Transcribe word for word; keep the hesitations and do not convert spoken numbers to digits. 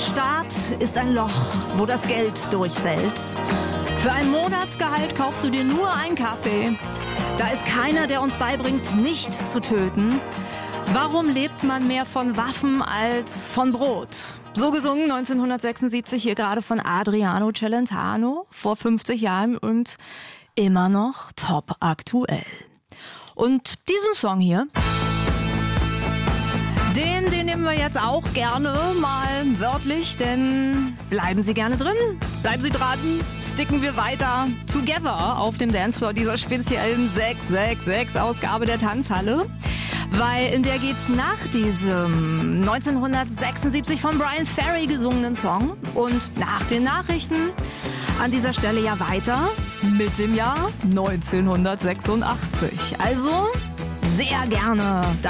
Staat ist ein Loch, wo das Geld durchfällt. Für ein Monatsgehalt kaufst du dir nur einen Kaffee. Da ist keiner, der uns beibringt, nicht zu töten. Warum lebt man mehr von Waffen als von Brot? So gesungen neunzehnhundertsechsundsiebzig hier gerade von Adriano Celentano vor fünfzig Jahren und immer noch top aktuell. Und diesen Song hier, den, den nehmen wir jetzt auch gerne mal wörtlich, denn bleiben Sie gerne drin, bleiben Sie dran, sticken wir weiter together auf dem Dancefloor dieser speziellen sechs sechs sechs Ausgabe der Tanzhalle. Weil in der geht's nach diesem neunzehnhundertsechsundsiebzig von Bryan Ferry gesungenen Song und nach den Nachrichten an dieser Stelle ja weiter mit dem Jahr neunzehnhundertsechsundachtzig. Also sehr gerne